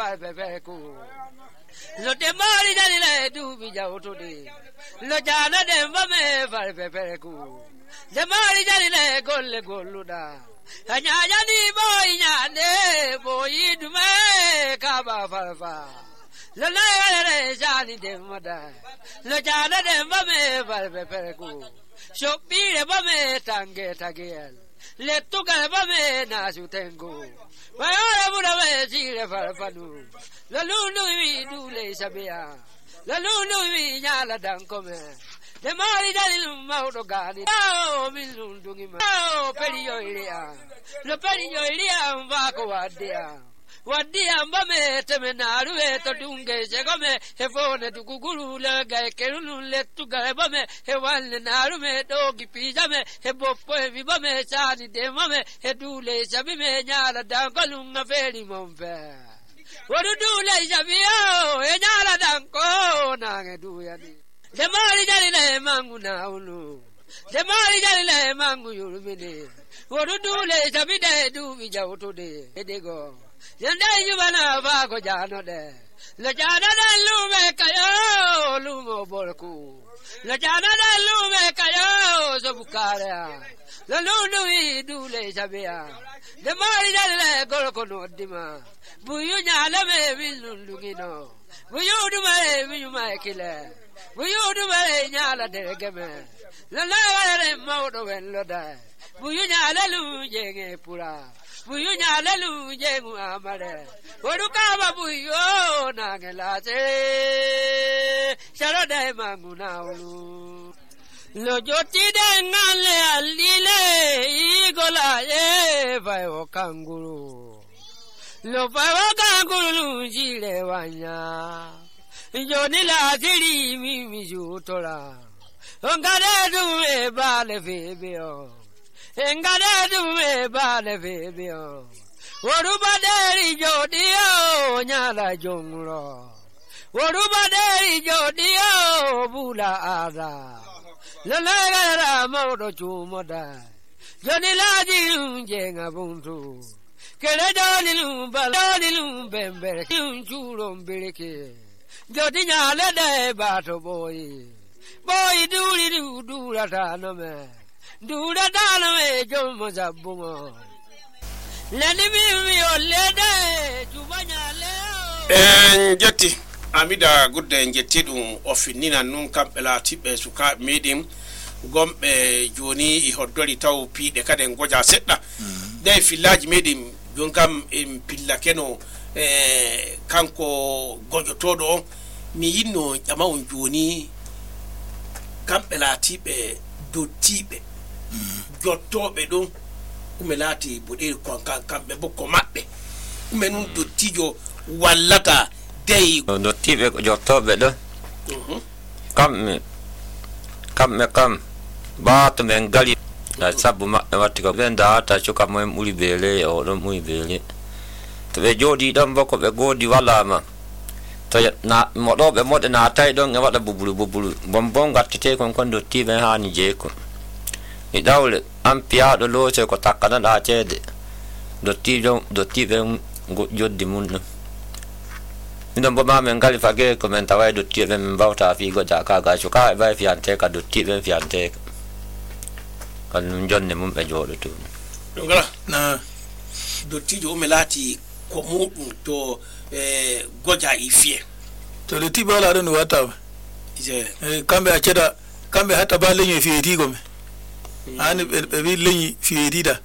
bebeku lo de mari jali le du bi ja otode lo jana de mame far bebeku de mari jali le golle golluda anya yani boy nyane boy dume ka ba farfa lo la le jali de mada lo jana de mame far bebeku shopi de mame tange tagel le toca bame na su tengo ma ora pure me sire farfanu la lunu mi dule sabia la lunu mi nyala dan come de mari dal maudo gani o mi lundungi ma o periyo ilia lo periyo ilia va ko wadia mbame temenaru to dunge segome hefone tukuguru la ga kerulu le tuga bame he wal naru me dogi pijame he boppo vi bame chani de mame he dule sabi me nyala dangalunga feri mombe wodu dule sabi o he nyala danko na ge du yani de mari jali le manguna ulu de mari jali le mangu yurumine wodu dule sabi de du vi jawto de edego yanda yubana ba ko jano de la jana da lume kayo lumo bolku la jana da lume kayo so bukara la lunu idule sabia de mari dale golko no dima buyu nyala me bilundugino buyu dumare buyu maikile buyu dumare nyala de geme la la wale mawdo wen loda buyu nyala lu jenge pura buyu nyala lu jengu amare oruka babuyo nagelate sharode manguna ulu lo joti de ngale alile igola e bayo kanguru lo bayo kanguru jile wanya joni la diri mi jutola ongare du e bale febio engare du me bale febio orubaderi jodio nyala jongro orubaderi jodio bula ada lelera modo chumoda joni laji jenga buntu kele dalilu balalilu bembe churo mbeleke jodi nyale de bato boy duri du la tanome dura dano e jomo zabungo leni mi olede jubanya leo jetti amida gudde jetti dum ofinina nun kampela tibe suka medim gombe joni I hoddori taw piide kaden goja sedda dai fillaji medim jonkam en pilla keno kanko gojotodo mi yinno jamawon joni kampela tibe do tibe jottobe don kumelati bodiri konkan kambe bokko mabbe kumenun dottijo wallata dey dottibe jottobe do kam bato men gali da sabu mabbe watti ko benda ta chuka mo muli bele o do muy bele to be jodi dam bokko be godi wala ma to na modobe modde na tay don e wada bubulu bombon gattete kon dottibe hani je ko I dawle ampia do loce ko takkana da cede dotti ben joddi mun ina baba men gali fage commenta way dotti ben bawta fi go jaka ga shuka bay fi ante ka dotti ben fi ante kan jonne mun be jodo to ngala na dotti jo melati ko mudum to goja ifie to dotti bala don wata je kambe aceda kambe hata ba lenye fi eti gome ani be lenyi fi edida